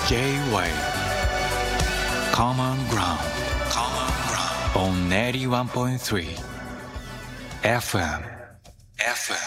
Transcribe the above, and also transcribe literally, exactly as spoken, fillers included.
J-Wave Common Ground Common Ground on エイティワンポイントスリー エフエム エフエム